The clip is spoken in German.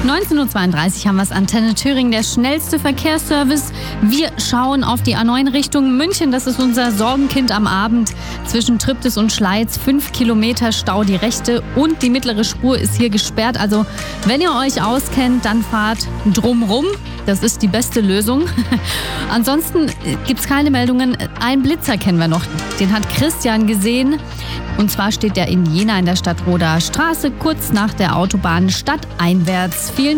19:32 Uhr haben wir es. Antenne Thüringen, der schnellste Verkehrsservice. Wir schauen auf die A9 Richtung München. Das ist unser Sorgenkind am Abend. Zwischen Triptis und Schleiz 5 Kilometer Stau. Die rechte und die mittlere Spur ist hier gesperrt. Also wenn ihr euch auskennt, dann fahrt drumrum. Das ist die beste Lösung. Ansonsten gibt es keine Meldungen. Einen Blitzer kennen wir noch. Den hat Christian gesehen. Und zwar steht der in Jena in der Stadtroder Straße, kurz nach der Autobahn stadteinwärts. Vielen